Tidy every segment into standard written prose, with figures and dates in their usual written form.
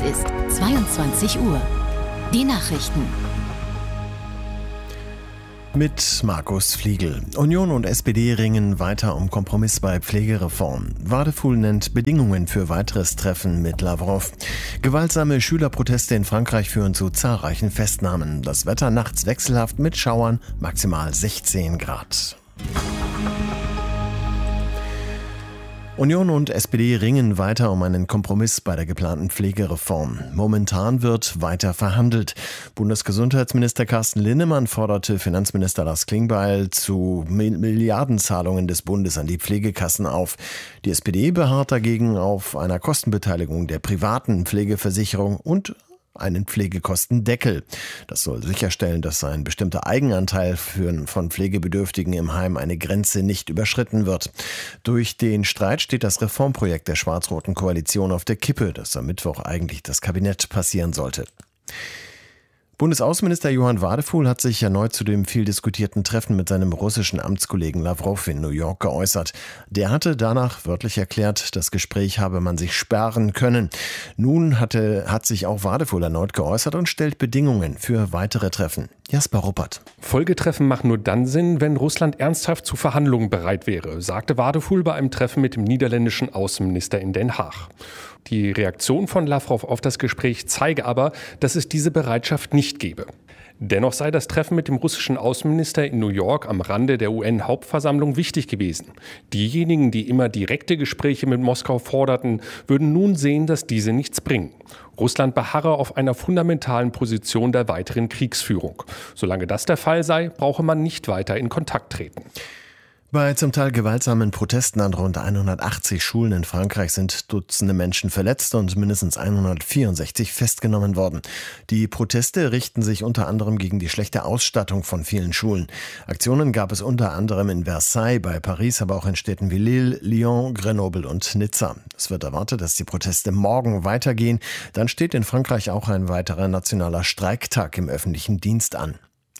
ist 22 Uhr. Die Nachrichten. Mit Markus Fliegel. Union und SPD ringen weiter um Kompromiss bei Pflegereform. Wadefuhl nennt Bedingungen für weiteres Treffen mit Lavrov. Gewaltsame Schülerproteste in Frankreich führen zu zahlreichen Festnahmen. Das Wetter nachts wechselhaft mit Schauern, maximal 16 Grad. Union und SPD ringen weiter um einen Kompromiss bei der geplanten Pflegereform. Momentan wird weiter verhandelt. Bundesgesundheitsminister Carsten Linnemann forderte Finanzminister Lars Klingbeil zu Milliardenzahlungen des Bundes an die Pflegekassen auf. Die SPD beharrt dagegen auf einer Kostenbeteiligung der privaten Pflegeversicherung und einen Pflegekostendeckel. Das soll sicherstellen, dass ein bestimmter Eigenanteil von Pflegebedürftigen im Heim eine Grenze nicht überschritten wird. Durch den Streit steht das Reformprojekt der schwarz-roten Koalition auf der Kippe, das am Mittwoch eigentlich das Kabinett passieren sollte. Bundesaußenminister Johann Wadefuhl hat sich erneut zu dem viel diskutierten Treffen mit seinem russischen Amtskollegen Lavrov in New York geäußert. Der hatte danach wörtlich erklärt, das Gespräch habe man sich sparen können. Nun hat sich auch Wadefuhl erneut geäußert und stellt Bedingungen für weitere Treffen. Jasper Ruppert. Folgetreffen machen nur dann Sinn, wenn Russland ernsthaft zu Verhandlungen bereit wäre, sagte Wadefuhl bei einem Treffen mit dem niederländischen Außenminister in Den Haag. Die Reaktion von Lavrov auf das Gespräch zeige aber, dass es diese Bereitschaft nicht gebe. Dennoch sei das Treffen mit dem russischen Außenminister in New York am Rande der UN-Hauptversammlung wichtig gewesen. Diejenigen, die immer direkte Gespräche mit Moskau forderten, würden nun sehen, dass diese nichts bringen. Russland beharre auf einer fundamentalen Position der weiteren Kriegsführung. Solange das der Fall sei, brauche man nicht weiter in Kontakt treten. Bei zum Teil gewaltsamen Protesten an rund 180 Schulen in Frankreich sind Dutzende Menschen verletzt und mindestens 164 festgenommen worden. Die Proteste richten sich unter anderem gegen die schlechte Ausstattung von vielen Schulen. Aktionen gab es unter anderem in Versailles, bei Paris, aber auch in Städten wie Lille, Lyon, Grenoble und Nizza. Es wird erwartet, dass die Proteste morgen weitergehen. Dann steht in Frankreich auch ein weiterer nationaler Streiktag im öffentlichen Dienst an.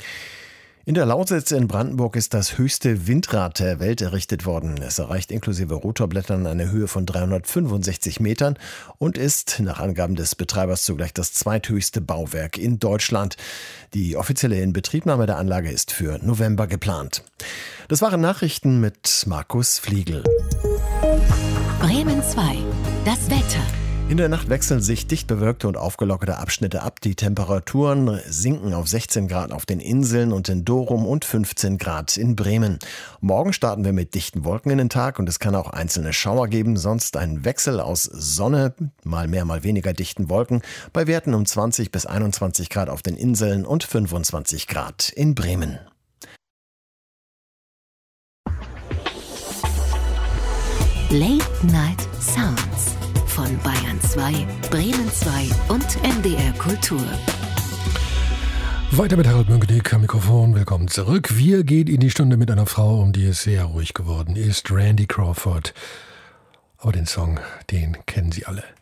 In der Lausitz in Brandenburg ist das höchste Windrad der Welt errichtet worden. Es erreicht inklusive Rotorblättern eine Höhe von 365 Metern und ist nach Angaben des Betreibers zugleich das zweithöchste Bauwerk in Deutschland. Die offizielle Inbetriebnahme der Anlage ist für November geplant. Das waren Nachrichten mit Markus Fliegel. Bremen 2. Das Wetter. In der Nacht wechseln sich dicht bewölkte und aufgelockerte Abschnitte ab. Die Temperaturen sinken auf 16 Grad auf den Inseln und in Dorum und 15 Grad in Bremen. Morgen starten wir mit dichten Wolken in den Tag und es kann auch einzelne Schauer geben. Sonst ein Wechsel aus Sonne, mal mehr, mal weniger dichten Wolken, bei Werten um 20 bis 21 Grad auf den Inseln und 25 Grad in Bremen. Late Night Sounds von Bayern 2, Bremen 2 und NDR Kultur. Weiter mit Harald Münkenig am Mikrofon. Willkommen zurück. Wir gehen in die Stunde mit einer Frau, um die es sehr ruhig geworden ist. Randy Crawford. Aber den Song, den kennen Sie alle.